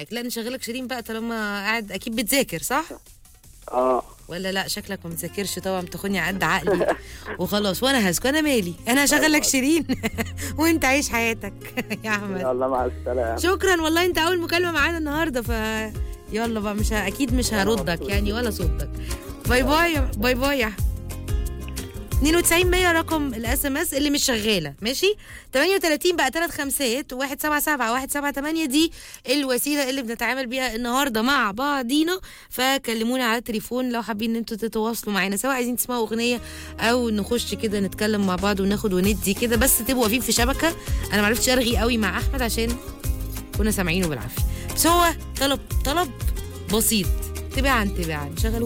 معاك. لا نشغلك شيرين بقى طالما قاعد اكيد بتذاكر صح؟ ولا لا شكلك ما بتذاكرش طبعا، بتاخدني على قد عقلي وخلاص وانا هسكت، انا مالي، انا هشغل لك شيرين وانت عيش حياتك يا احمد. يلا مع السلامه. شكرا والله، انت اول مكالمه معانا النهارده، ف يلا بقى مش اكيد مش هردك يعني ولا صدك. باي باي باي باي يا 92 100 رقم الاس ام اس اللي مش شغاله ماشي. 38 بقى 3 خمسات 177 178 دي الوسيله اللي بنتعامل بيها النهارده مع بعضينا. فكلمونا على التليفون لو حابين ان انتوا تتواصلوا معانا، سواء عايزين تسمعوا اغنيه او نخش كده نتكلم مع بعض وناخد وندي كده، بس تبقوا واقفين في شبكه. انا ما عرفتش ارغي قوي مع احمد عشان كنا سامعينه بالعافيه، بس هو طلب بسيط، تباعا شغلوا